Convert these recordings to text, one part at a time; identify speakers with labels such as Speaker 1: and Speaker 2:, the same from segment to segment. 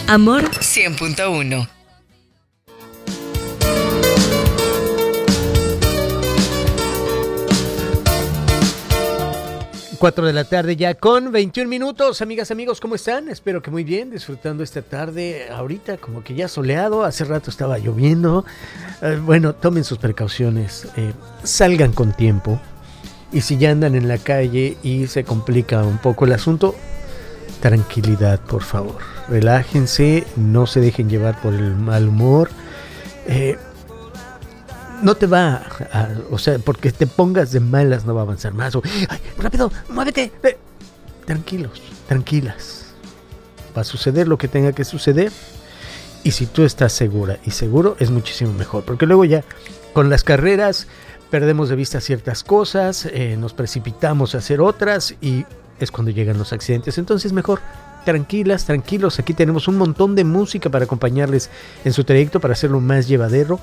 Speaker 1: Amor 100.1.
Speaker 2: 4 de la tarde ya con 21 minutos. Amigas, amigos, ¿cómo están? Espero que muy bien, disfrutando esta tarde. Ahorita como que ya soleado, hace rato estaba lloviendo. Bueno, tomen sus precauciones, salgan con tiempo. Y si ya andan en la calle y se complica un poco el asunto, tranquilidad, por favor. Relájense, no se dejen llevar por el mal humor. No te va o sea, porque te pongas de malas no va a avanzar más. ¡Ay, rápido, muévete! Tranquilos, tranquilas. Va a suceder lo que tenga que suceder. Y si tú estás segura y seguro, es muchísimo mejor. Porque luego ya, con las carreras, perdemos de vista ciertas cosas, nos precipitamos a hacer otras y es cuando llegan los accidentes. Entonces mejor, tranquilas, tranquilos. Aquí tenemos un montón de música para acompañarles en su trayecto, para hacerlo más llevadero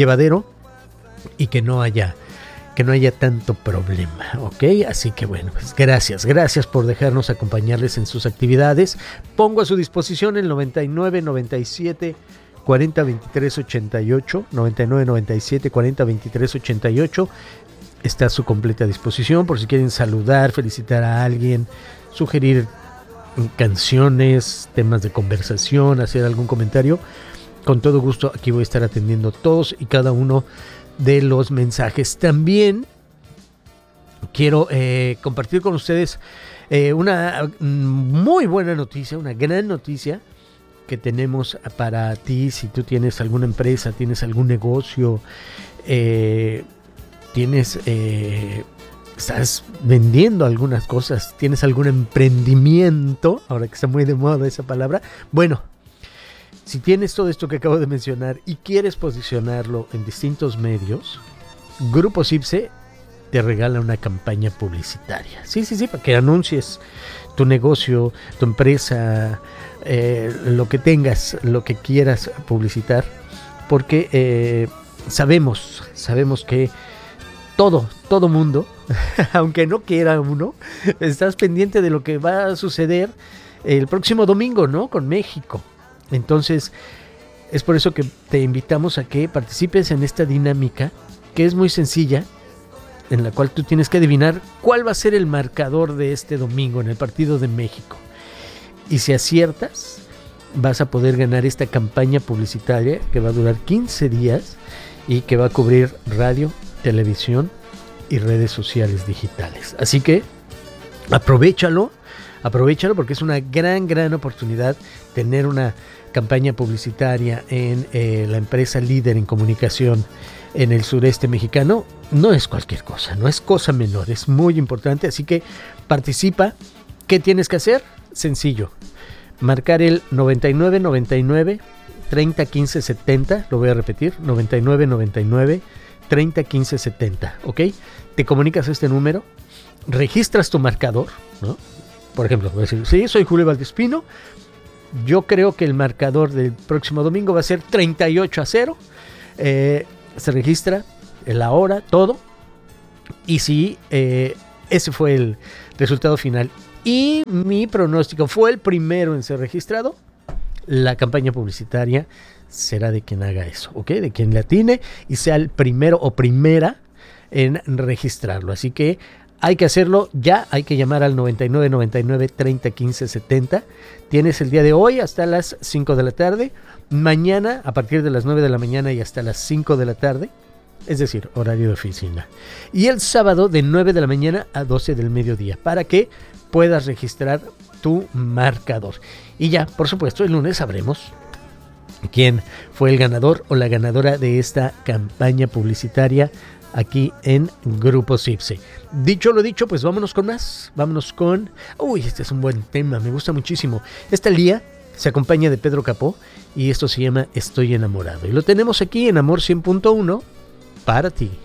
Speaker 2: y que no haya tanto problema, ¿ok? Así que bueno, pues gracias por dejarnos acompañarles en sus actividades. Pongo a su disposición el 99 97 40 23 88, 99 97 40 23 88. Está a su completa disposición por si quieren saludar, felicitar a alguien, sugerir canciones, temas de conversación, hacer algún comentario. Con todo gusto aquí voy a estar atendiendo todos y cada uno de los mensajes. También quiero compartir con ustedes una muy buena noticia, una gran noticia que tenemos para ti. Si tú tienes alguna empresa, tienes algún negocio, estás vendiendo algunas cosas, tienes algún emprendimiento, ahora que está muy de moda esa palabra, bueno, si tienes todo esto que acabo de mencionar y quieres posicionarlo en distintos medios, Grupo CIPSE te regala una campaña publicitaria. Sí, para que anuncies tu negocio, tu empresa, lo que tengas, lo que quieras publicitar, porque sabemos que todo mundo, aunque no quiera uno, estás pendiente de lo que va a suceder el próximo domingo, ¿no? Con México. Entonces, es por eso que te invitamos a que participes en esta dinámica, que es muy sencilla, en la cual tú tienes que adivinar cuál va a ser el marcador de este domingo en el partido de México. Y si aciertas, vas a poder ganar esta campaña publicitaria que va a durar 15 días y que va a cubrir radio, televisión y redes sociales digitales. Así que aprovéchalo porque es una gran oportunidad tener una campaña publicitaria en la empresa líder en comunicación en el sureste mexicano. No es cualquier cosa, no es cosa menor, es muy importante, así que participa. ¿Qué tienes que hacer? Sencillo, marcar el 99 99 30 15 70, lo voy a repetir, 99 99 30 15 70, ¿ok? Te comunicas a este número, registras tu marcador, ¿no? Por ejemplo, voy a decir, sí, soy Julio Valdespino, yo creo que el marcador del próximo domingo va a ser 38-0, se registra la hora, todo, y si ese fue el resultado final y mi pronóstico fue el primero en ser registrado, la campaña publicitaria será de quien haga eso, ¿ok? De quien le atine y sea el primero o primera en registrarlo. Así que hay que hacerlo ya, hay que llamar al 99 99 30 15 70. Tienes el día de hoy hasta las 5 de la tarde, mañana a partir de las 9 de la mañana y hasta las 5 de la tarde, es decir, horario de oficina. Y el sábado de 9 de la mañana a 12 del mediodía, para que puedas registrar tu marcador. Y ya, por supuesto, el lunes sabremos quién fue el ganador o la ganadora de esta campaña publicitaria aquí en Grupo CIPSE. Dicho lo dicho, pues vámonos con más. Vámonos con... Uy, este es un buen tema, me gusta muchísimo. Esta Lía se acompaña de Pedro Capó y esto se llama Estoy enamorado. Y lo tenemos aquí en Amor 100.1 para ti.